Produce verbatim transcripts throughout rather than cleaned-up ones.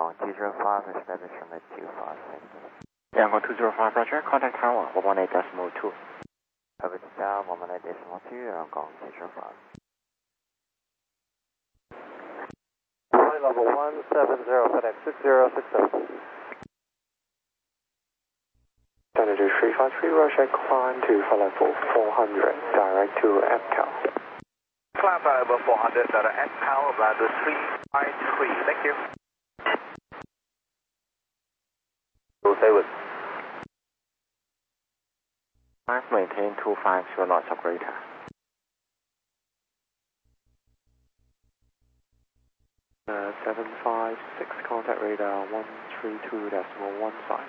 Kong two zero five, establishment at two five, thank you. Yangon two zero five, Roger, contact tower one one eight decimal two. Over to tower one one eight decimal two, Yangon two zero five. Flight level one seven zero, FedEx six zero six seven. Senator three five three, Roger, climb to flight level four hundred, direct to M C A L. Climb over four hundred, direct M C A L, Ladder three five three, thank you. seven. five maintain two five zero knots of greater. Uh, seven five six, contact radar one three two decimal one five.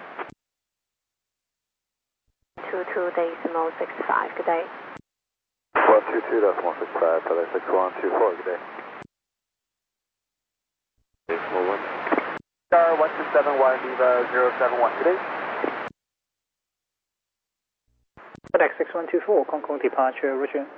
two two decimal six five, good day. one two two decimal six five, FedEx six one two four, good day. Decimal one. Star one two seven one, Viva zero seven one, good day. FedEx six one two four, Hong Kong departure, Roger.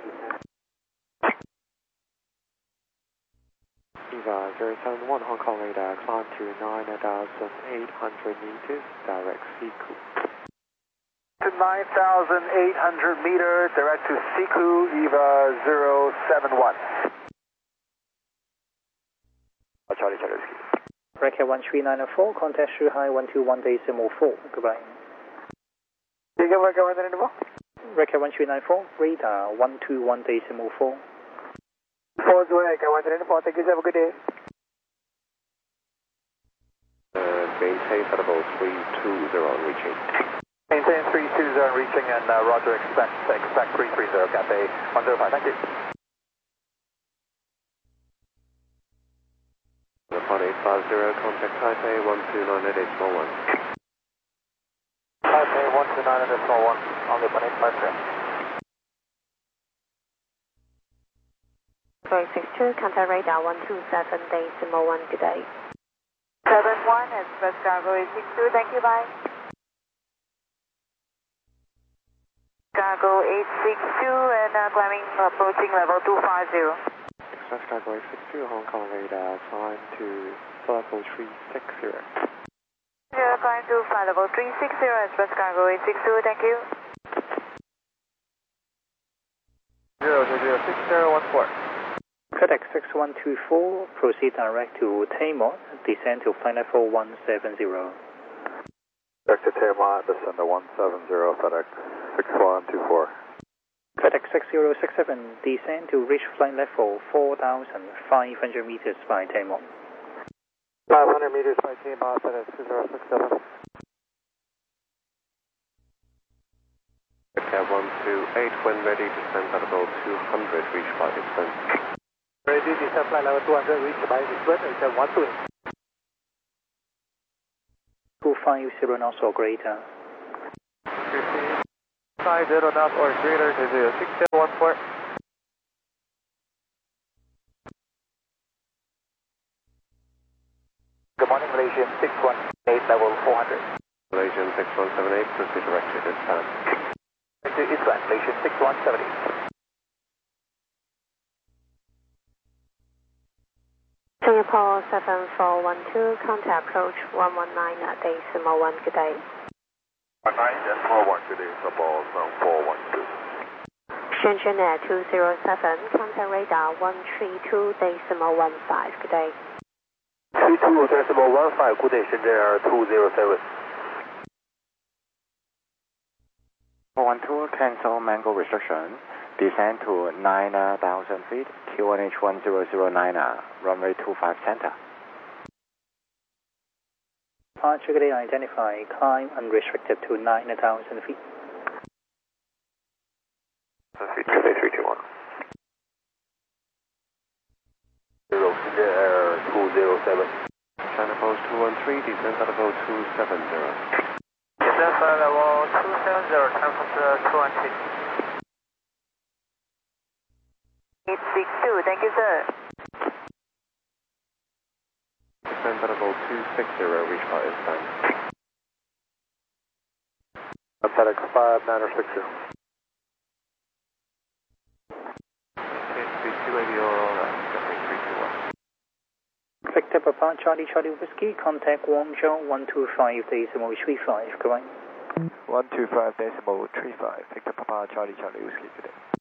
Viva zero seven one, Hong Kong radar, climb to nine thousand eight hundred meters, direct Siku. To nine thousand eight hundred meters, direct to Siku, Eva zero seven one. Charlie Charlie Ski. Record one three nine four, contact Shanghai one two one decimal four, goodbye. You can work over the interval? Record one three nine four, radar one two one decimal four. Four zero eight, one three nine four, thank you, have a good day. Uh, maintain at about three two zero reaching. Maintain three two zero reaching and uh, Roger, expect expect three three zero, Cathay one zero five, thank you. Upon eight five zero, contact Taipei one two nine eight decimal one. Taipei one two nine decimal one, on the one eight five zero. three six two, contact radar one two seven decimal one, good day. seven one, Express Cargo eight six two, thank you, bye. Cargo eight six two and uh, climbing approaching level two five zero. Express Cargo eight six two, Hong Kong radar, climb to flight level three six zero. Zero, climb to flight level three six zero, Express Cargo eight six two, thank you. Zero two zero six zero one four. FedEx six one two four, proceed direct to Taymont, descend to flight level one seven zero. Direct to Taymont, descend to one seven zero, FedEx six one two four. FedEx six zero six seven, descend to reach flight level four thousand five hundred meters by Taymont. five hundred meters by Taymont, FedEx two zero six seven. Okay, one two eight, when ready, descend at about two hundred, reach flight expense. Ready, descend flight level two hundred, reach by expense, and one two eight. two five zero knots or greater. five zero knots or greater to zero six zero one four. Good morning, Malaysian six one eight, level four hundred. Malaysian six one seven eight, proceed direct to Ispan. To Ispan, Malaysian six one seven eight. Singapore seven four one two, contact approach one one nine decimal one, good day. one nine decimal one, good day, Singapore seven four one two. Shenzhen Air two zero seven, contact radar one three two decimal one five, good day. three two decimal one five, good day, Shenzhen Air two zero seven. four one two, cancel Mango restriction. Descend to nine thousand feet, Q one H one zero zero nine, runway two five center. Departure identify, climb unrestricted to nine thousand feet. Feet, three two one. Zero, Air two zero seven. China Post two one three, descend at level two seven zero. Descend flight level two seven zero, time for two one six. eight six two, thank you, sir. Descend at level two six zero, reach by Ispan. FedEx five nine six zero. Okay, three two eighty, or three two one. Victor Papa Charlie Charlie Whiskey, contact Guangzhou one two five decimal three five, correct? one two five decimal three five, Victor Papa Charlie Charlie Whiskey, good day.